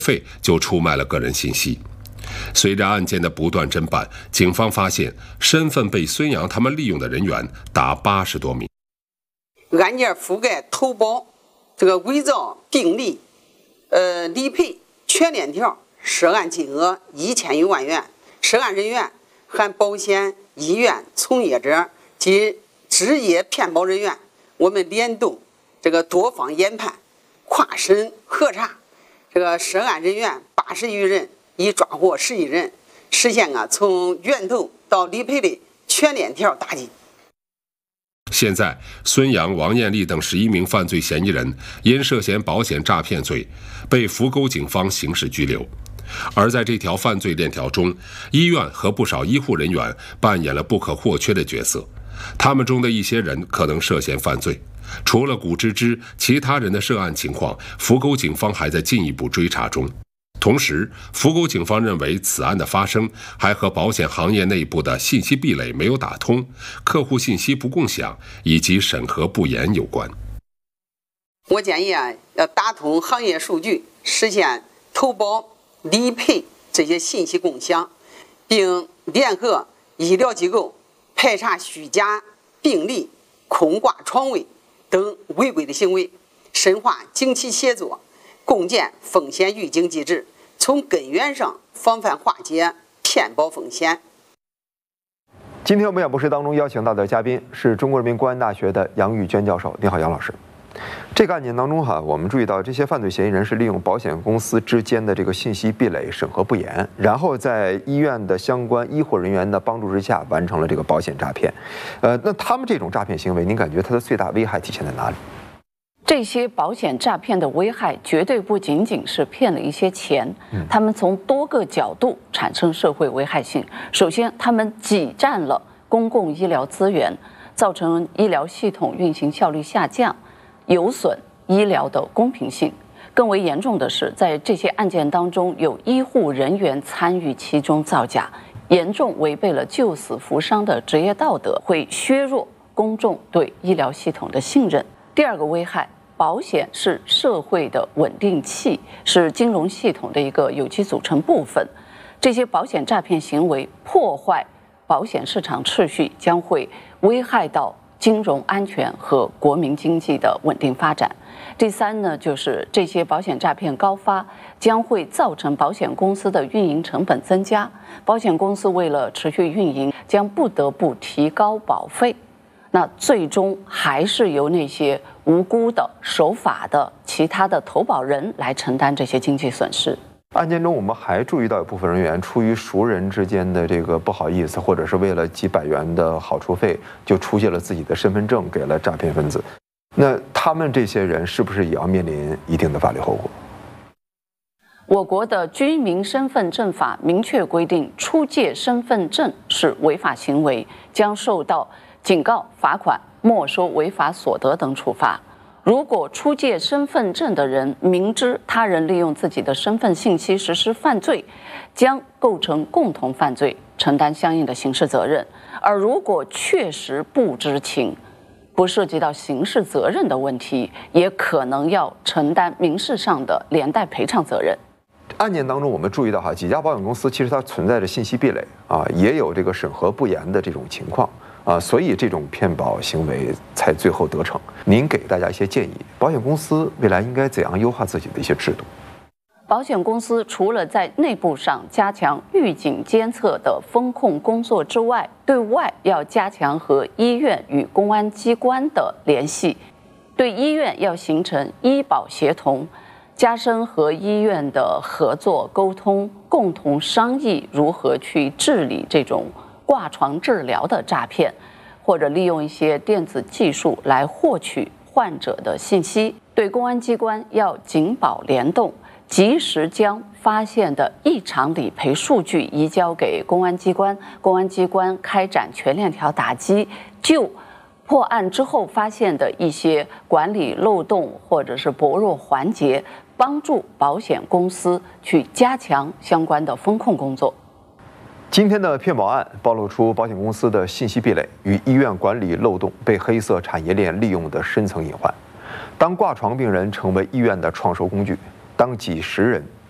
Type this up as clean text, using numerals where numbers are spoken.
费就出卖了个人信息。随着案件的不断侦办，警方发现身份被孙杨他们利用的人员达80多名。 案件覆盖投保、伪造病历、理赔全链条，涉案金额1000余万元，涉案人员含保险、医院从业者及职业骗保人员。我们联动多方研判，跨省核查，涉案人员80余人，已抓获11人，实现从源头到理赔的全链条打击。 现在，孙杨、王艳丽等11名犯罪嫌疑人因涉嫌保险诈骗罪，被扶沟警方刑事拘留。而在这条犯罪链条中，医院和不少医护人员扮演了不可或缺的角色。他们中的一些人可能涉嫌犯罪。除了古芝芝，其他人的涉案情况，扶沟警方还在进一步追查中。同时，扶沟警方认为此案的发生还和保险行业内部的信息壁垒没有打通、客户信息不共享以及审核不严有关。 我建议要打通行业数据，实现投保、理赔这些信息共享，并联合医疗机构排查虚假病历、空挂床位等违规的行为，深化警企协作，共建风险预警机制，从根源上防范化解骗保风险。 今天我们演播室当中邀请到的嘉宾是中国人民公安大学的杨玉娟教授。你好，杨老师。这个案件当中我们注意到这些犯罪嫌疑人是利用保险公司之间的信息壁垒、审核不严，然后在医院的相关医护人员的帮助之下完成了保险诈骗。那他们这种诈骗行为，您感觉它的最大危害体现在哪里？ 这些保险诈骗的危害绝对不仅仅是骗了一些钱，他们从多个角度产生社会危害性。首先，他们挤占了公共医疗资源，造成医疗系统运行效率下降，有损医疗的公平性。更为严重的是，在这些案件当中，有医护人员参与其中造假，严重违背了救死扶伤的职业道德，会削弱公众对医疗系统的信任。第二个危害，保险是社会的稳定器，是金融系统的一个有机组成部分。这些保险诈骗行为破坏保险市场秩序，将会危害到金融安全和国民经济的稳定发展。第三呢，就是这些保险诈骗高发，将会造成保险公司的运营成本增加，保险公司为了持续运营，将不得不提高保费。那最终还是由那些无辜的、守法的其他的投保人来承担这些经济损失。 案件中，我们还注意到有部分人员出于熟人之间的不好意思，或者是为了几百元的好处费，就出借了自己的身份证给了诈骗分子。那他们这些人是不是也要面临一定的法律后果？ 我国的居民身份证法明确规定，出借身份证是违法行为，将受到警告、罚款、没收违法所得等处罚。如果出借身份证的人明知他人利用自己的身份信息实施犯罪，将构成共同犯罪，承担相应的刑事责任。而如果确实不知情，不涉及到刑事责任的问题，也可能要承担民事上的连带赔偿责任。 案件当中，我们注意到几家保险公司其实它存在着信息壁垒也有审核不严的这种情况所以这种骗保行为才最后得逞。您给大家一些建议，保险公司未来应该怎样优化自己的一些制度？ 保险公司除了在内部上加强预警监测的风控工作之外，对外要加强和医院与公安机关的联系，对医院要形成医保协同，加深和医院的合作沟通，共同商议如何去治理这种挂床治疗的诈骗，或者利用一些电子技术来获取患者的信息。对公安机关要警保联动，及时将发现的异常理赔数据移交给公安机关，公安机关开展全链条打击，就破案之后发现的一些管理漏洞或者是薄弱环节，帮助保险公司去加强相关的风控工作。 今天的骗保案暴露出保险公司的信息壁垒与医院管理漏洞被黑色产业链利用的深层隐患。当挂床病人成为医院的创收工具，当几十人